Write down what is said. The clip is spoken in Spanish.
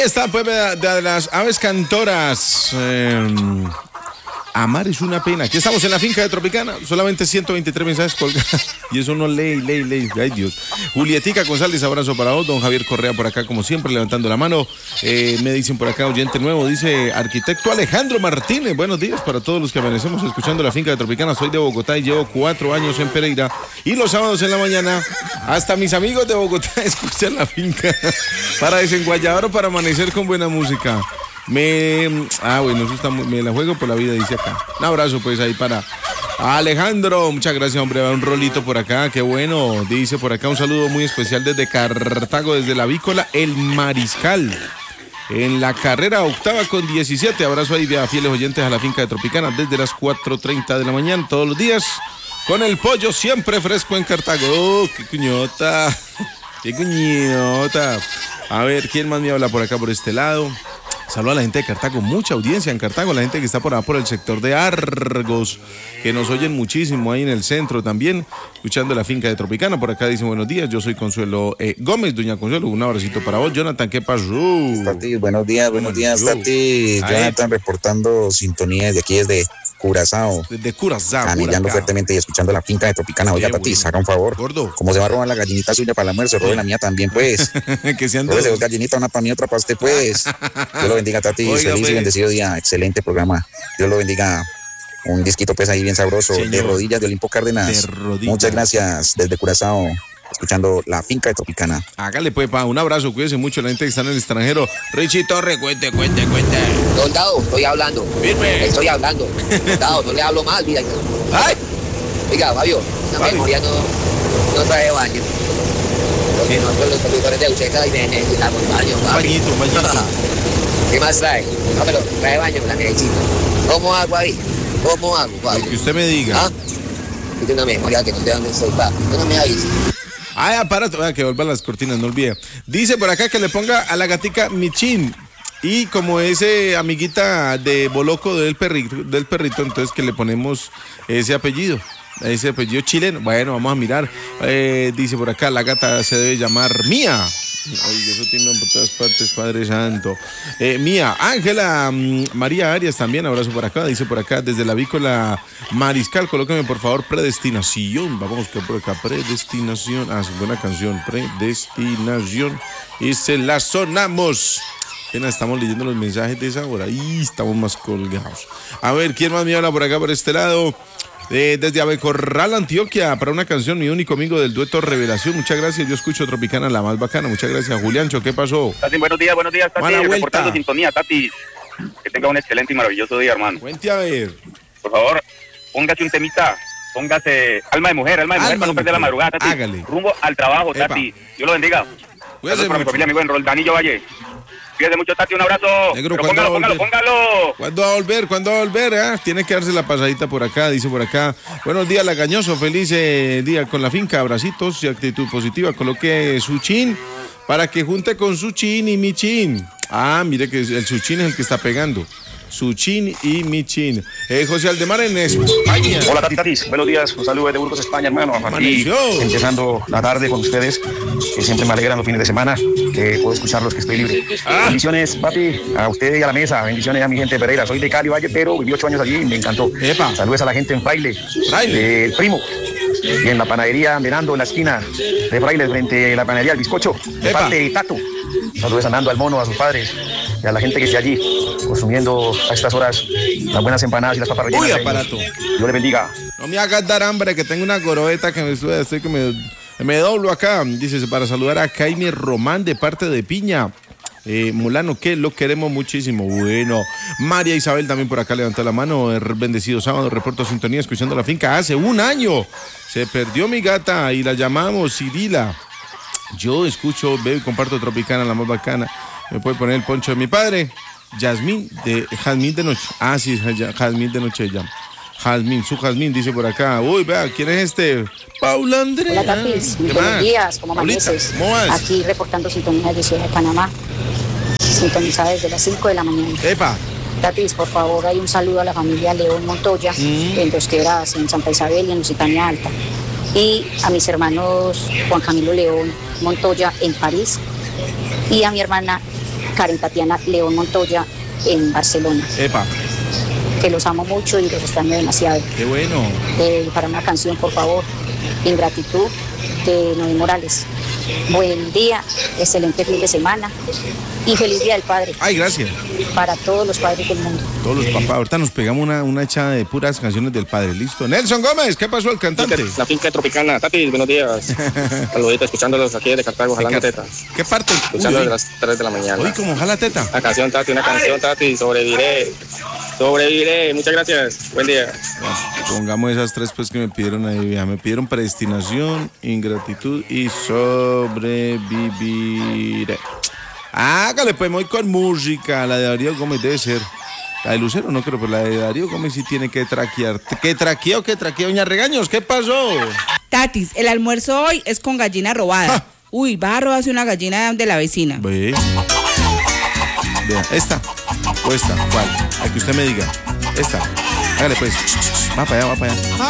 está, pues, de las aves cantoras. Amar es una pena. Aquí estamos en la finca de Tropicana. Solamente 123 mensajes colgados. Y eso no lee. Ay, Dios. Julietica González, abrazo para vos. Don Javier Correa por acá, como siempre, levantando la mano. Me dicen por acá, oyente nuevo, dice arquitecto Alejandro Martínez. Buenos días para todos los que amanecemos escuchando la finca de Tropicana. Soy de Bogotá y llevo 4 años en Pereira. Y los sábados en la mañana, hasta mis amigos de Bogotá escuchan la finca para desenguayar o para amanecer con buena música. Bueno, eso está me la juego por la vida, dice acá. Un abrazo pues ahí para Alejandro, muchas gracias, hombre. Un rolito por acá, qué bueno. Dice por acá un saludo muy especial desde Cartago, desde la Avícola El Mariscal, en la carrera octava con 17. Abrazo ahí de fieles oyentes a la finca de Tropicana desde las 4:30 de la mañana todos los días, con el pollo siempre fresco en Cartago. Oh, qué cuñota. Qué cuñota. A ver, ¿quién más me habla por acá por este lado? Saludos a la gente de Cartago, mucha audiencia en Cartago, la gente que está por acá por el sector de Argos, que nos oyen muchísimo ahí en el centro también, escuchando la finca de Tropicana. Por acá dicen buenos días, yo soy Consuelo Gómez, doña Consuelo, un abracito para vos. Jonathan, ¿qué pasó? Tati, buenos días, Tati. Jonathan reportando sintonía desde aquí, desde Curazao. Desde Curazao. Anillando fuertemente y escuchando la finca de Tropicana. Oiga, Tati, haga un favor. Gordo. Como se va a robar la gallinita suya para el almuerzo, robe la mía también, pues. Que sean dos gallinitas, una para mí, otra para usted, pues. Dios lo bendiga, Tati. Oiga, feliz y bendecido día. Excelente programa. Dios lo bendiga. Un disquito, pues, ahí bien sabroso. Señor. De rodillas de Olimpo Cárdenas. Muchas gracias desde Curazao, escuchando la finca de Tropicana. Hágale, pues, pa, un abrazo, cuídese mucho la gente que está en el extranjero. Richie Torre, cuente. Soldado, estoy hablando. Firme. Estoy hablando. Soldado, no le hablo mal, mira. ¡Ay! Oiga, Fabio, la memoria no trae baño. Porque nosotros los conductores de Uceta y necesitamos baño, papi. Un bañito. ¿Qué más trae? No, pero trae baño, la necesito. ¿Cómo hago ahí? ¿Cómo hago, Fabio? Lo que usted me diga. ¿Ah? Tiene una memoria que no sé dónde estoy, papi. No me avisa. Aparato, que vuelvan las cortinas, no olvide. Dice por acá que le ponga a la gatica Michin. Y como ese amiguita de Boloco del perrito, entonces que le ponemos ese apellido chileno. Bueno, vamos a mirar. Dice por acá, la gata se debe llamar Mía. Ay, eso tiene por todas partes, Padre Santo. Mía, Ángela, María Arias también, abrazo por acá. Dice por acá, desde la Avícola Mariscal, colóqueme por favor Predestinación. Vamos a buscar por acá, Predestinación. Buena canción, Predestinación. Y se la sonamos. Apenas estamos leyendo los mensajes de esa hora y estamos más colgados. A ver, ¿quién más me habla por acá, por este lado? Desde Abecorral, Antioquia, para una canción, mi único amigo del dueto Revelación. Muchas gracias, yo escucho Tropicana, la más bacana. Muchas gracias, Juliancho, ¿qué pasó? Tati, buenos días, Tati, reportando sintonía, Tati. Que tenga un excelente y maravilloso día, hermano. Cuente a ver. Por favor, póngase un temita, póngase Alma de Mujer para no perder la madrugada, Tati. Hágale. Rumbo al trabajo, Tati. Dios lo bendiga. Saludos para mi familia, amigo en Roldanillo Valle. Cuídate mucho, Tati, un abrazo. Negro, póngalo. ¿Cuándo va a volver? Tiene que darse la pasadita por acá, dice por acá. Buenos días, Lagañoso, feliz día con la finca, abracitos y actitud positiva. Coloque su chin para que junte con su chin y mi chin. Mire que el su chin es el que está pegando. Su chin y mi chin. José Aldemar en España. Hola, Tatis. Buenos días. Un saludo desde Burgos, España, hermano. Aquí empezando la tarde con ustedes, que siempre me alegran los fines de semana, que puedo escucharlos, que estoy libre. Bendiciones, papi, a usted y a la mesa. Bendiciones a mi gente de Pereira. Soy de Cali Valle, pero viví 8 años allí y me encantó. Saludos a la gente en Fraile. El Primo. Y en la panadería Mirando, en la esquina de Fraile, frente a la panadería El Bizcocho. De parte de Tato. Saludos a Nando, al Mono, a sus padres y a la gente que esté allí consumiendo a estas horas las buenas empanadas y las papas rellenas. Uy, aparato. Dios le bendiga. No me hagas dar hambre, que tengo una gorobeta que me doblo acá. Dice, para saludar a Jaime Román de parte de Piña. Mulano, que lo queremos muchísimo. Bueno, María Isabel también por acá levantó la mano. Bendecido sábado, reporto sintonía, escuchando la finca. Hace 1 año se perdió mi gata y la llamamos Cirila. Yo escucho, veo y comparto Tropicana, la más bacana. Me puede poner el poncho de mi padre. Jazmín de Noche. Sí, Jazmín de Noche ya. Jazmín dice por acá. Uy, vea, ¿quién es este? Paula Andrea. Hola, Tapis. Buenos días, ¿cómo amaneces? ¿Cómo vas? Aquí reportando sintonía de Ciudad de Panamá. Sintonizada desde las 5 de la mañana. ¡Epa! Tatis, por favor, hay un saludo a la familia León Montoya, en Dos Quebradas, en Santa Isabel y en Lusitania Alta. Y a mis hermanos Juan Camilo León Montoya en París. Y a mi hermana Karen Tatiana León Montoya en Barcelona. Epa. Que los amo mucho y los extraño demasiado. Qué bueno. Para una canción, por favor, Ingratitud, de Noé Morales. Buen día, excelente fin de semana y feliz Día del Padre. Ay, gracias. Para todos los padres del mundo. Todos los papás. Ahorita nos pegamos una echada de puras canciones del padre. Listo. Nelson Gómez, ¿qué pasó al cantante? La finca tropicana. Tati, buenos días. Saluditos, escuchándolos aquí de Cartago, jalando teta. ¿Qué parte? Escuchando desde las 3 de la mañana. Uy, ¿cómo jala teta? Una canción, Tati, sobreviviré. Muchas gracias. Buen día. Bueno, pongamos esas tres pues que me pidieron ahí. Me pidieron predestinación, ingratitud y sobreviviré. Hágale, pues voy con música. La de Darío Gómez debe ser. La de Lucero no creo, pero la de Darío Gómez sí tiene que traquear. ¿Qué traqueo? Doña Regaños, ¿qué pasó? Tatis, el almuerzo hoy es con gallina robada. ¡Ja! Uy, va a robarse una gallina de la vecina. Ve. Vea, ¿esta o esta? ¿Cuál? A que usted me diga. Esta. Hágale pues. Va para allá.